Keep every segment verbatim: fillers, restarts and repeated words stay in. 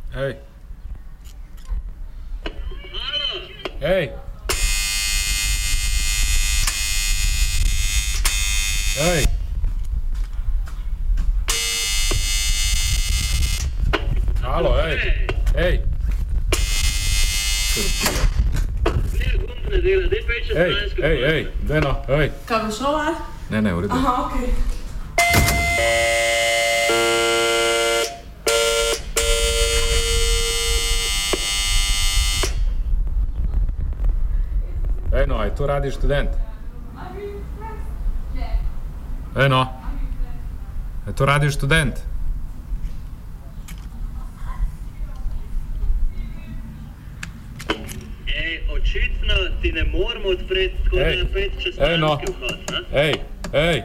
Hej. Halo. Hej. Hej. Halo, hej. Hej. Ne, gumb ne dela, daj peč čez Hej, stransko. hej, hej, daj no, hej. Kaj bo šlo, a? Ne, ne, v redu. Aha, okej. Ej no, je to Radio Študent? Ej no, je to Radio Študent? Ej, očitno ti ne moramo odpreti, tako da Ej, je peč čez ej, no. stranski vhod, ne? Ej, ej.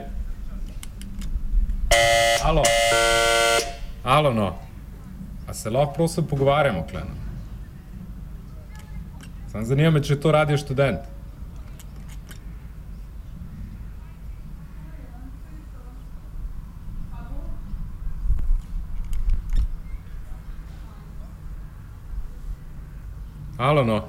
Alo. Alo no. A se lahko prosim pogovarjamo, kleno? Sam zanima me, če je to Radio Študent. Alo no.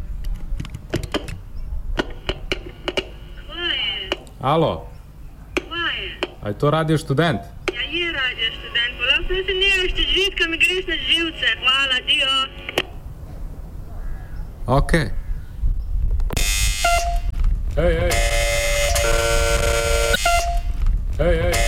Kva je? Alo. Kva je? A je to Radio Študent? Ja, je radio študent, pa lahko se ne veš, če žvitka mi greš na živce. Hvala, dio. Okej. Hej, hej.